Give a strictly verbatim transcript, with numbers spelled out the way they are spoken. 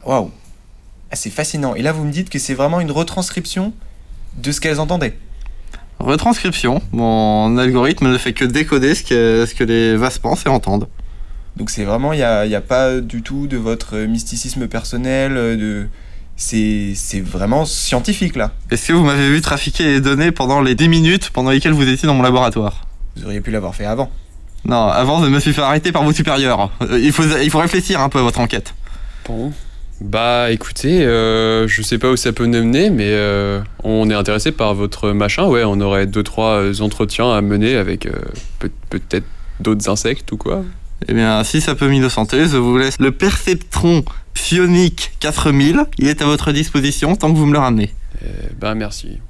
Waouh. Ah, c'est fascinant. Et là, vous me dites que c'est vraiment une retranscription de ce qu'elles entendaient. Retranscription. Mon algorithme ne fait que décoder ce que, ce que les vases pensent et entendent. Donc c'est vraiment, il n'y a, y a pas du tout de votre mysticisme personnel, de... C'est, c'est vraiment scientifique, là. Est-ce que vous m'avez vu trafiquer les données pendant les dix minutes pendant lesquelles vous étiez dans mon laboratoire ? Vous auriez pu l'avoir fait avant. Non, avant, je me suis fait arrêter par vos supérieurs. Il faut, il faut réfléchir un peu à votre enquête. Bon. Bah écoutez, euh, je sais pas où ça peut nous mener, mais euh, on est intéressé par votre machin. Ouais, on aurait deux, trois entretiens à mener avec euh, peut- peut-être d'autres insectes ou quoi. Eh bien, si ça peut m'innocenter, je vous laisse le perceptron psionique quatre mille. Il est à votre disposition tant que vous me le ramenez. Euh, bah merci.